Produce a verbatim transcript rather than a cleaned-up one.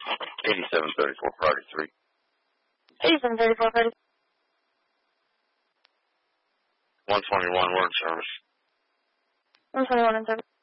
eighty-seven thirty-four, priority three. eighty-seven thirty-four, priority. one twenty-one, word service. one twenty-one in service.